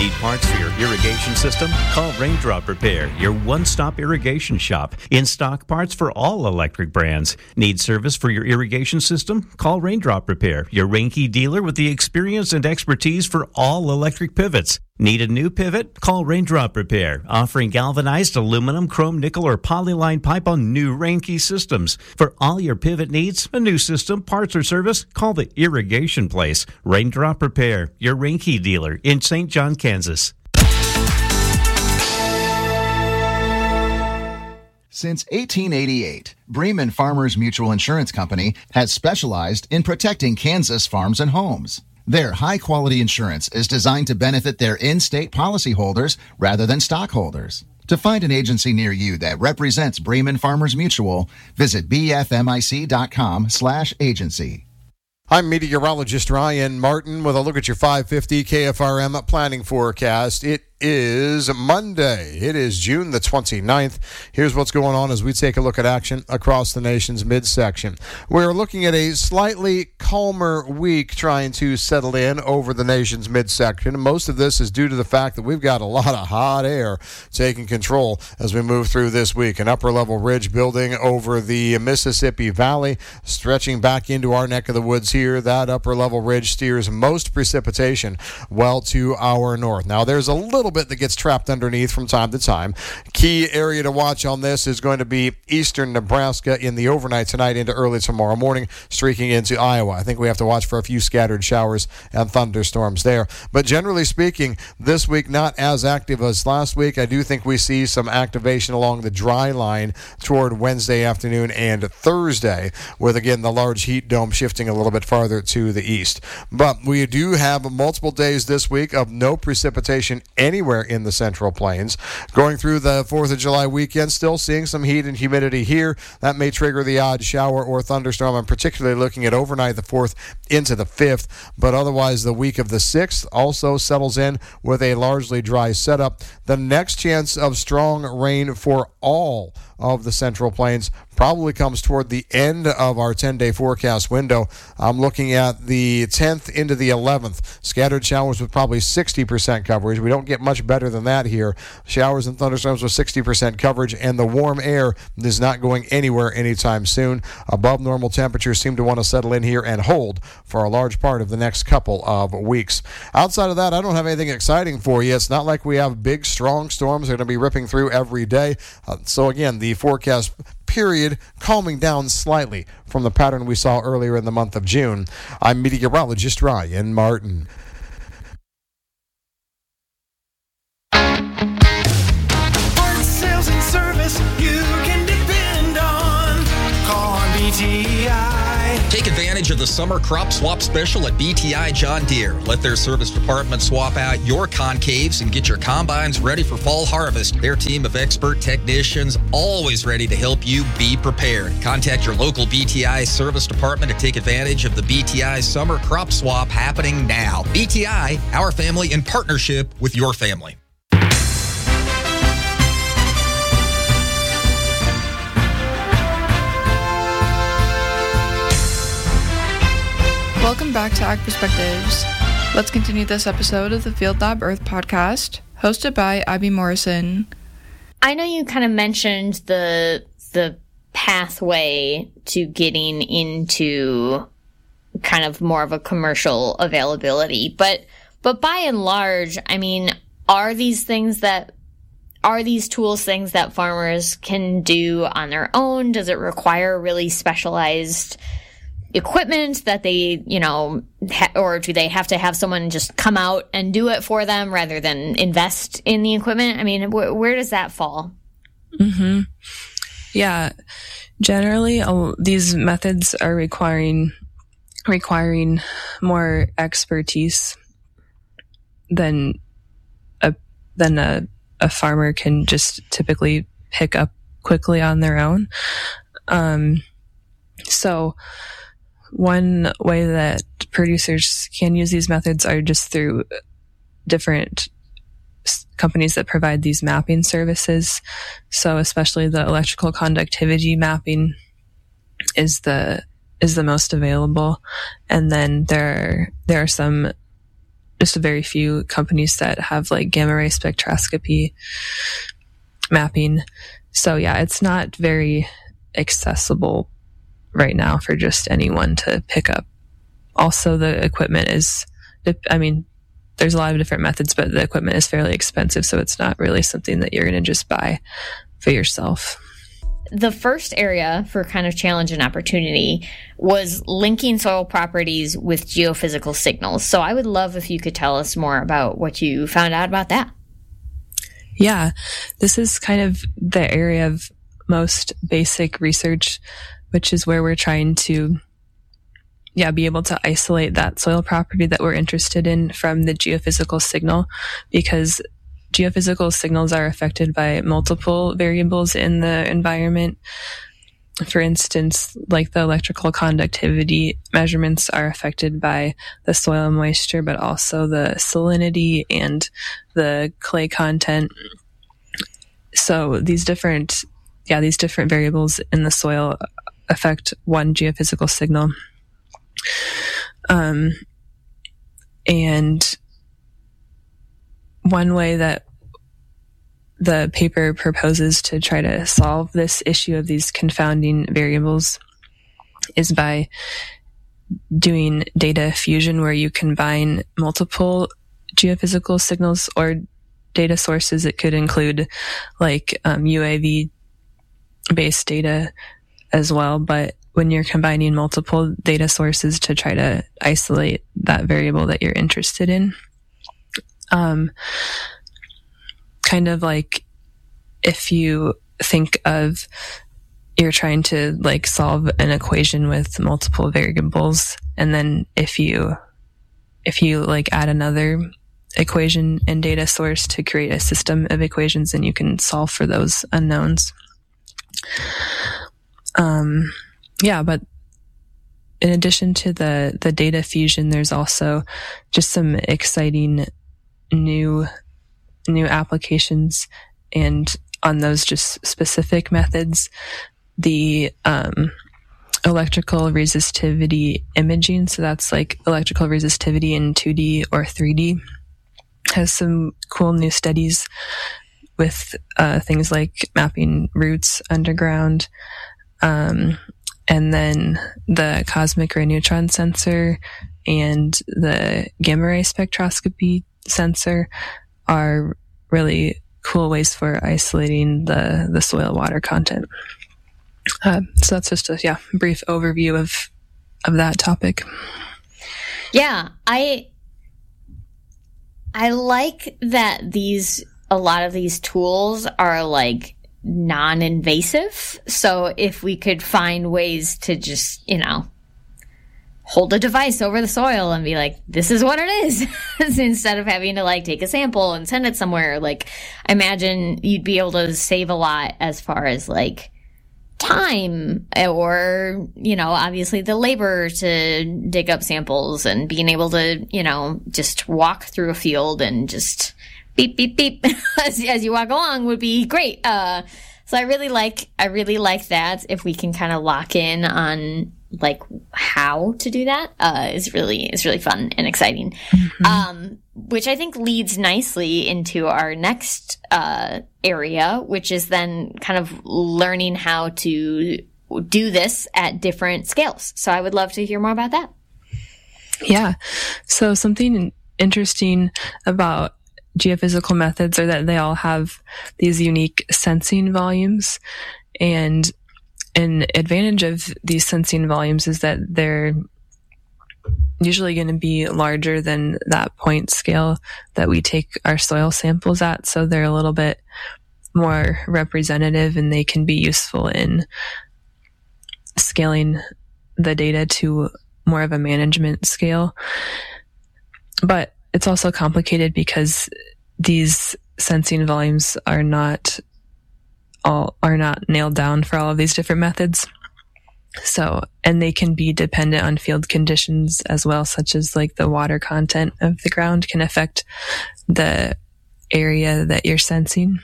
Need parts for your irrigation system? Call Raindrop Repair, your one-stop irrigation shop. In stock parts for all electric brands. Need service for your irrigation system? Call Raindrop Repair, your Reinke dealer with the experience and expertise for all electric pivots. Need a new pivot? Call Raindrop Repair, offering galvanized aluminum, chrome, nickel, or polyline pipe on new Reinke systems. For all your pivot needs, a new system, parts, or service, call the Irrigation Place. Raindrop Repair, your Reinke dealer in St. John, Kansas. Since 1888, Bremen Farmers Mutual Insurance Company has specialized in protecting Kansas farms and homes. Their high-quality insurance is designed to benefit their in-state policyholders rather than stockholders. To find an agency near you that represents Bremen Farmers Mutual, visit bfmic.com/agency. I'm meteorologist Ryan Martin with a look at your 550 KFRM planning forecast. It is Monday. It is June the 29th. Here's what's going on as we take a look at action across the nation's midsection. We're looking at a slightly calmer week trying to settle in over the nation's midsection. Most of this is due to the fact that we've got a lot of hot air taking control as we move through this week. An upper-level ridge building over the Mississippi Valley, stretching back into our neck of the woods here. That upper-level ridge steers most precipitation well to our north. Now, there's a little bit that gets trapped underneath from time to time. Key area to watch on this is going to be eastern Nebraska in the overnight tonight into early tomorrow morning, streaking into Iowa. I think we have to watch for a few scattered showers and thunderstorms there. But generally speaking, this week not as active as last week. I do think we see some activation along the dry line toward Wednesday afternoon and Thursday, with again the large heat dome shifting a little bit farther to the east. But we do have multiple days this week of no precipitation anywhere in the Central Plains. Going through the 4th of July weekend, still seeing some heat and humidity here. That may trigger the odd shower or thunderstorm. I'm particularly looking at overnight the 4th into the 5th, but otherwise the week of the 6th also settles in with a largely dry setup. The next chance of strong rain for all of the Central Plains probably comes toward the end of our 10-day forecast window. I'm looking at the 10th into the 11th. Scattered showers with probably 60% coverage. We don't get much better than that here. Showers and thunderstorms with 60% coverage, and the warm air is not going anywhere anytime soon. Above normal temperatures seem to want to settle in here and hold for a large part of the next couple of weeks. Outside of that, I don't have anything exciting for you. It's not like we have big, strong storms that are going to be ripping through every day. So again, the forecast period calming down slightly from the pattern we saw earlier in the month of June. I'm meteorologist Ryan Martin. Parts, sales, and service you can depend on. Call on BTI. Take advantage of the summer crop swap special at BTI John Deere. Let their service department swap out your concaves and get your combines ready for fall harvest. Their team of expert technicians always ready to help you be prepared. Contact your local BTI service department to take advantage of the BTI summer crop swap happening now. BTI, our family in partnership with your family. Welcome back to Ag Perspectives. Let's continue this episode of the Field Lab Earth podcast, hosted by Abby Morrison. I know you kind of mentioned the pathway to getting into kind of more of a commercial availability, but by and large, I mean, are these tools things that farmers can do on their own? Does it require really specialized equipment that they, or do they have to have someone just come out and do it for them rather than invest in the equipment? I mean, where does that fall? Mm-hmm. Yeah. Generally, these methods are requiring more expertise than a farmer can just typically pick up quickly on their own. So one way that producers can use these methods are just through different companies that provide these mapping services. So especially the electrical conductivity mapping is the most available. And then there are some just a very few companies that have like gamma ray spectroscopy mapping. So yeah, it's not very accessible right now for just anyone to pick up. Also, the equipment is, I mean, there's a lot of different methods, but the equipment is fairly expensive, so it's not really something that you're going to just buy for yourself. The first area for kind of challenge and opportunity was linking soil properties with geophysical signals. So I would love if you could tell us more about what you found out about that. Yeah, this is kind of the area of most basic research, which is where we're trying to be able to isolate that soil property that we're interested in from the geophysical signal, because geophysical signals are affected by multiple variables in the environment. For instance, like the electrical conductivity measurements are affected by the soil moisture, but also the salinity and the clay content. So these different variables in the soil affect one geophysical signal. And one way that the paper proposes to try to solve this issue of these confounding variables is by doing data fusion, where you combine multiple geophysical signals or data sources. It could include like UAV based data as well, but when you're combining multiple data sources to try to isolate that variable that you're interested in, kind of like if you think of you're trying to like solve an equation with multiple variables, and then if you like add another equation and data source to create a system of equations, then you can solve for those unknowns. But in addition to the data fusion, there's also just some exciting new applications, and on those just specific methods, the electrical resistivity imaging, so that's like electrical resistivity in 2D or 3D, has some cool new studies with things like mapping roots underground, and then the cosmic ray neutron sensor and the gamma ray spectroscopy sensor are really cool ways for isolating the soil water content. So that's just a brief overview of that topic. Yeah, I like that a lot of these tools are like non-invasive. So if we could find ways to just, hold a device over the soil and be like, this is what it is, instead of having to like take a sample and send it somewhere, like I imagine you'd be able to save a lot as far as like time or, obviously the labor to dig up samples, and being able to, just walk through a field and just beep, beep, beep as you walk along would be great. So I really like that. If we can kind of lock in on like how to do that, is really fun and exciting. Mm-hmm. Which I think leads nicely into our next area, which is then kind of learning how to do this at different scales. So I would love to hear more about that. Yeah. So something interesting about geophysical methods are that they all have these unique sensing volumes, and an advantage of these sensing volumes is that they're usually going to be larger than that point scale that we take our soil samples at. So they're a little bit more representative, and they can be useful in scaling the data to more of a management scale. But it's also complicated because these sensing volumes are not nailed down for all of these different methods. So, and they can be dependent on field conditions as well, such as like the water content of the ground can affect the area that you're sensing.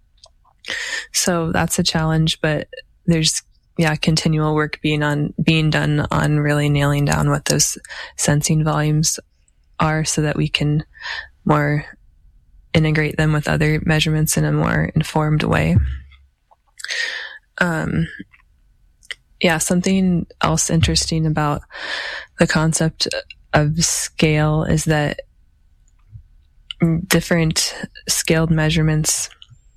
So that's a challenge, but there's continual work being done on really nailing down what those sensing volumes are so that we can more integrate them with other measurements in a more informed way. Something else interesting about the concept of scale is that different scaled measurements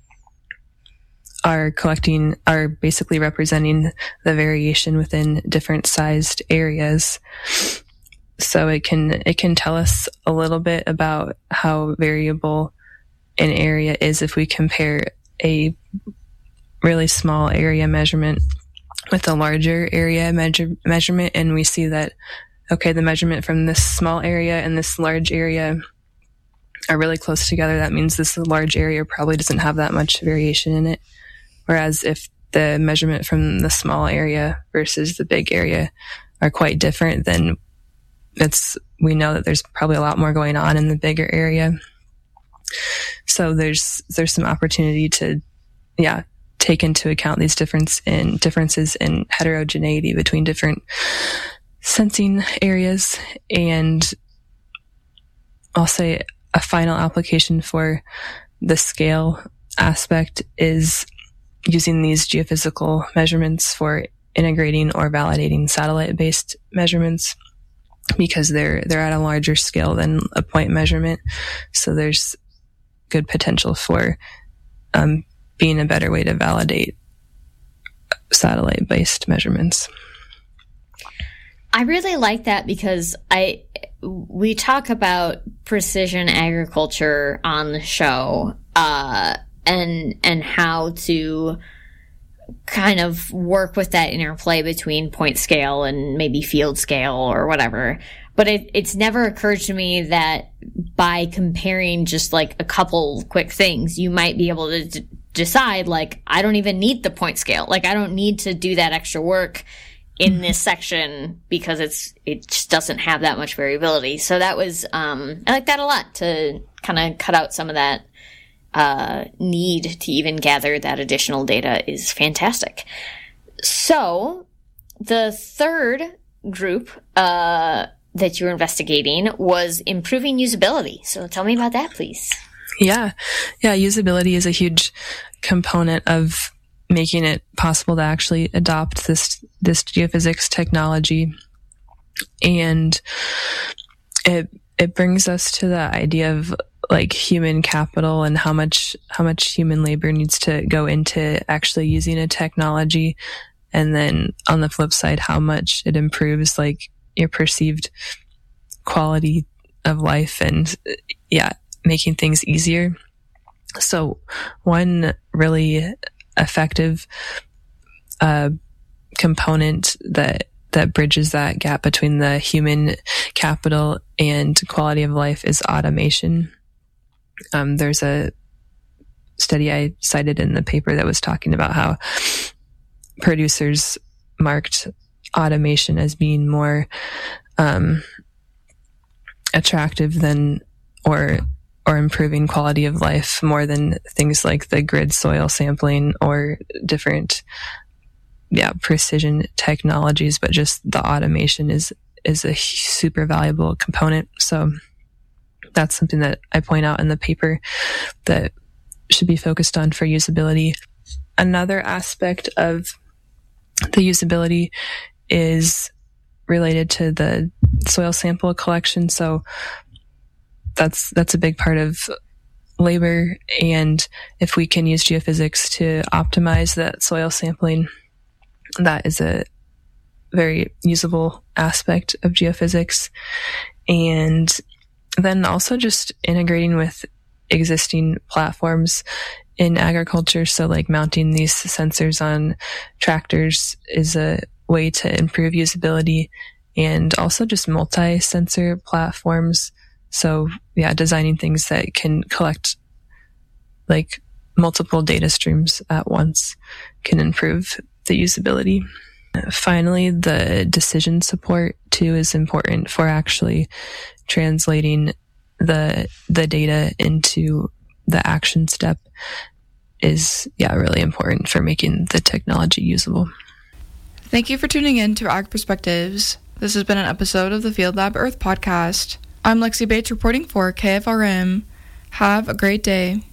are basically representing the variation within different sized areas. So it can tell us a little bit about how variable an area is if we compare a really small area measurement with a larger area measurement, and we see that, okay, the measurement from this small area and this large area are really close together. That means this large area probably doesn't have that much variation in it. Whereas if the measurement from the small area versus the big area are quite different, then we know that there's probably a lot more going on in the bigger area. So there's some opportunity to, take into account these differences in heterogeneity between different sensing areas. And I'll say a final application for the scale aspect is using these geophysical measurements for integrating or validating satellite-based measurements, because they're at a larger scale than a point measurement. So there's good potential for being a better way to validate satellite-based measurements. I really like that because we talk about precision agriculture on the show, and how to kind of work with that interplay between point scale and maybe field scale or whatever. But it's never occurred to me that by comparing just like a couple quick things, you might be able to decide, like, I don't even need the point scale. Like, I don't need to do that extra work in this section because it just doesn't have that much variability. So that was, I like that a lot, to kind of cut out some of that need to even gather that additional data is fantastic. So the third group that you were investigating was improving usability. So tell me about that, please. Yeah. Usability is a huge component of making it possible to actually adopt this geophysics technology. And it brings us to the idea of like human capital and how much human labor needs to go into actually using a technology. And then on the flip side, how much it improves like your perceived quality of life and making things easier. So one really effective component that bridges that gap between the human capital and quality of life is automation. There's a study I cited in the paper that was talking about how producers marked automation as being more attractive than or improving quality of life more than things like the grid soil sampling or different precision technologies, but just the automation is a super valuable component. So that's something that I point out in the paper that should be focused on for usability. Another aspect of the usability is related to the soil sample collection. So that's a big part of labor. And if we can use geophysics to optimize that soil sampling, that is a very usable aspect of geophysics. And then also just integrating with existing platforms in agriculture. So like mounting these sensors on tractors is a way to improve usability, and also just multi-sensor platforms. So designing things that can collect like multiple data streams at once can improve the usability. Finally, the decision support too is important for actually translating the data into the action step is really important for making the technology usable. Thank you for tuning in to Ag Perspectives. This has been an episode of the Field Lab Earth podcast. I'm Lexi Bates reporting for KFRM. Have a great day.